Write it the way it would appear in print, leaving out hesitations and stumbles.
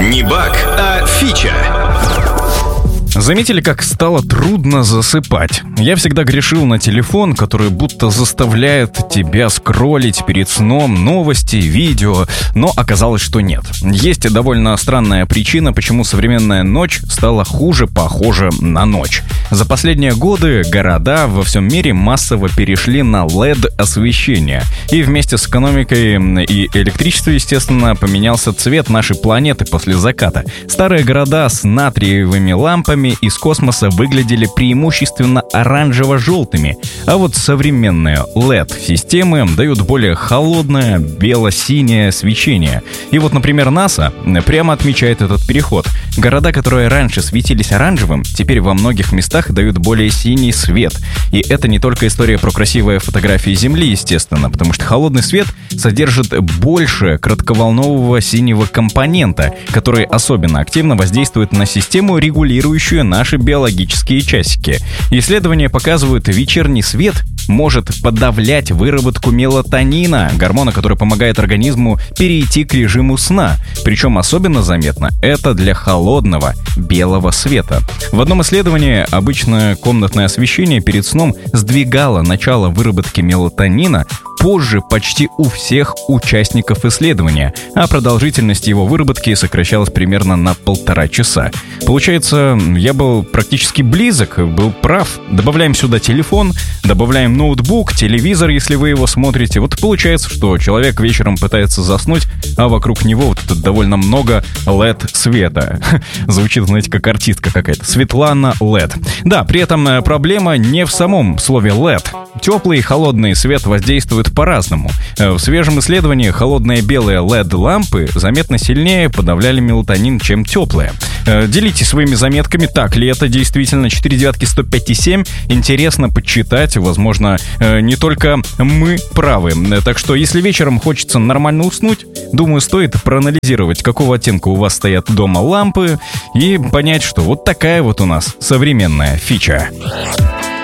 Не баг, а фича. Заметили, как стало трудно засыпать? Я всегда грешил на телефон, который будто заставляет тебя скроллить перед сном новости, видео, но оказалось, что нет. Есть довольно странная причина, почему современная ночь стала хуже похожа на ночь. За последние годы города во всем мире массово перешли на LED-освещение. И вместе с экономикой и электричеством, естественно, поменялся цвет нашей планеты после заката. Старые города с натриевыми лампами из космоса выглядели преимущественно оранжево-желтыми, а вот современные LED-системы дают более холодное бело-синее свечение. И вот, например, НАСА прямо отмечает этот переход. Города, которые раньше светились оранжевым, теперь во многих местах дают более синий свет. И это не только история про красивые фотографии Земли, естественно, потому что холодный свет содержит больше кратковолнового синего компонента, который особенно активно воздействует на систему, регулирующую наши биологические часики. Исследования показывают, вечерний свет может подавлять выработку мелатонина, гормона, который помогает организму перейти к режиму сна. Причем особенно заметно это для холодного белого света. В одном исследовании обычное комнатное освещение перед сном сдвигало начало выработки мелатонина позже почти у всех участников исследования, а продолжительность его выработки сокращалась примерно на 1,5 часа. Получается, я был практически близок, был прав. Добавляем сюда телефон, добавляем ноутбук, телевизор, если вы его смотрите. Вот получается, что человек вечером пытается заснуть, а вокруг него вот это довольно много LED-света. Звучит, знаете, как артистка какая-то. Светлана LED. Да, при этом проблема не в самом слове LED. Теплый и холодный свет воздействуют по-разному. В свежем исследовании холодные белые LED-лампы заметно сильнее подавляли мелатонин, чем теплые. Делитесь своими заметками, так ли это действительно. 49105,7. Интересно почитать. Возможно, не только мы правы. Так что, если вечером хочется нормально уснуть, думаю, стоит проанализировать, какого оттенка у вас стоят дома лампы, и понять, что вот такая вот у нас современная фича.